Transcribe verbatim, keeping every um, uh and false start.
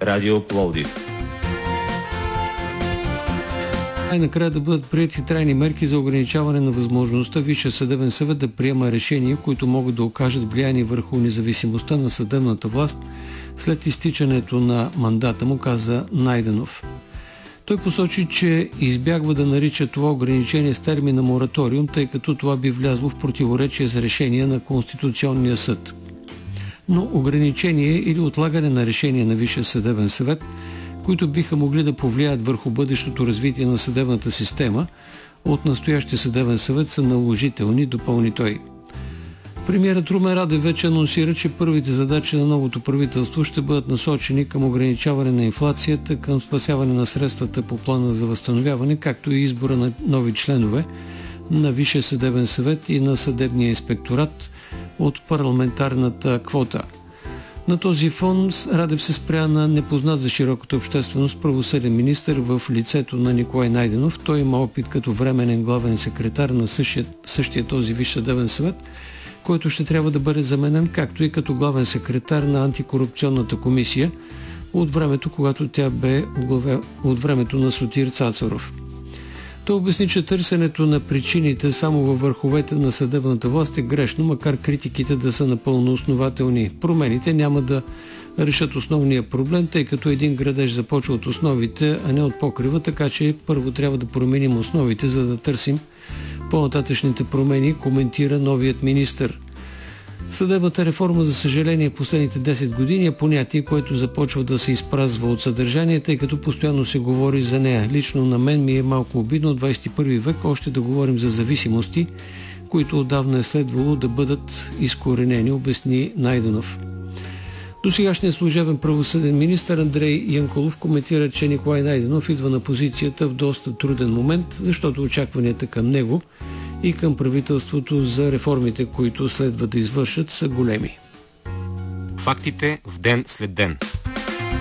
Радио Пловдив. Най-накрая да бъдат приети трайни мерки за ограничаване на възможността Висшия съдебен съвет да приема решения, които могат да окажат влияние върху независимостта на съдебната власт след изтичането на мандата му, каза Найденов. Той посочи, че избягва да нарича това ограничение с термина мораториум, тъй като това би влязло в противоречие с решение на Конституционния съд. Но ограничение или отлагане на решение на Висшия съдебен съвет, които биха могли да повлияят върху бъдещото развитие на съдебната система, от настоящия съдебен съвет са наложителни, допълни той. Премиерът Румен Радев вече анонсира, че първите задачи на новото правителство ще бъдат насочени към ограничаване на инфлацията, към спасяване на средствата по плана за възстановяване, както и избора на нови членове на Висшия съдебен съвет и на съдебния инспекторат от парламентарната квота. На този фон Радев се спря на непознат за широката общественост правосъден министър в лицето на Николай Найденов. Той има опит като временен главен секретар на същия, същия този Висш съдебен съвет, който ще трябва да бъде заменен, както и като главен секретар на антикорупционната комисия от времето, когато тя бе оглаве, от времето на Сотир Цацаров. Той обясни, че търсенето на причините само във върховете на съдебната власт е грешно, макар критиките да са напълно основателни. Промените няма да решат основния проблем, тъй като един градеж започва от основите, а не от покрива, така че първо трябва да променим основите, за да търсим по-нататъчните промени, коментира новият министър. Съдебната реформа, за съжаление, последните десет години е понятие, което започва да се изпразва от съдържание, тъй като постоянно се говори за нея. Лично на мен ми е малко обидно от двадесет и първи век още да говорим за зависимости, които отдавна е следвало да бъдат изкоренени, обясни Найденов. Досегашният служебен правосъден министър Андрей Янкулов коментира, че Николай Найденов идва на позицията в доста труден момент, защото очакванията към него и към правителството за реформите, които следва да извършат, са големи. Фактите в ден след ден.